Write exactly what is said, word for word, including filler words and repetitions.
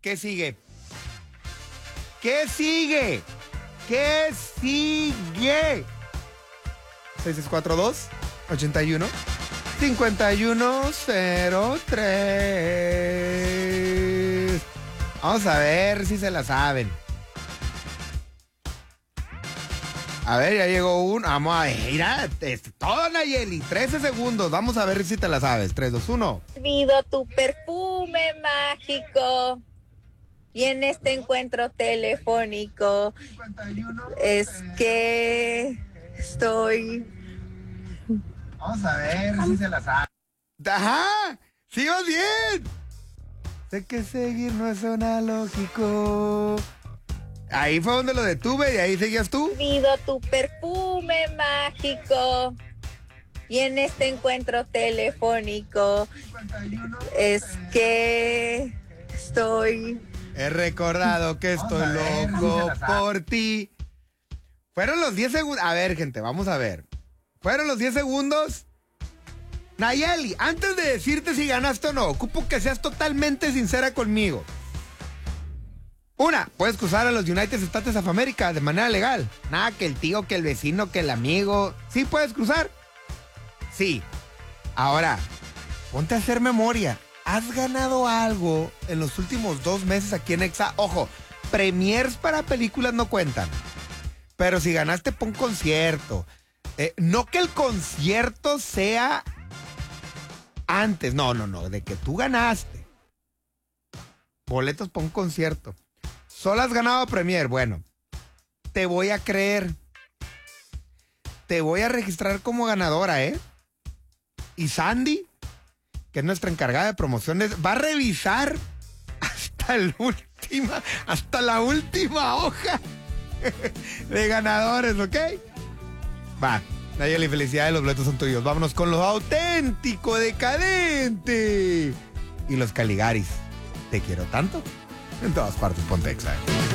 ¿Qué sigue? ¿Qué sigue? ¿Qué sigue? seis seis cuatro dos, ochenta y uno, cincuenta y uno cero tres. Vamos a ver si se la saben. A ver, ya llegó uno. Vamos a ver, mira, todo Nayeli, trece segundos. Vamos a ver si te la sabes. tres, dos, uno. Olvido tu perfume mágico y en este encuentro telefónico es que estoy... Vamos a ver si se la sabe. ¡Ajá! ¡Sí vas bien! Sé que seguir no suena lógico. Ahí fue donde lo detuve y ahí seguías tú. Olvido tu perfume mágico y en este encuentro telefónico es que estoy... He recordado que estoy loco por ti. Fueron los diez segundos. A ver, gente, vamos a ver. Fueron los diez segundos. Nayeli, antes de decirte si ganaste o no, ocupo que seas totalmente sincera conmigo. Una, puedes cruzar a los United States of America de manera legal. Nada que el tío, que el vecino, que el amigo. ¿Sí puedes cruzar? Sí. Ahora, ponte a hacer memoria. ¿Has ganado algo en los últimos dos meses aquí en Exa? Ojo, premiers para películas no cuentan. Pero si ganaste, pon concierto. Eh, no que el concierto sea antes. No, no, no. De que tú ganaste. Boletos para un concierto. Solo has ganado premier. Bueno, te voy a creer. Te voy a registrar como ganadora, ¿eh? Y Sandy, que es nuestra encargada de promociones, va a revisar hasta la última, hasta la última hoja de ganadores, ¿ok? Va, Nayeli, felicidades, los boletos son tuyos. Vámonos con lo auténtico, decadente y los Caligaris. Te quiero tanto. En todas partes, ponte Exa.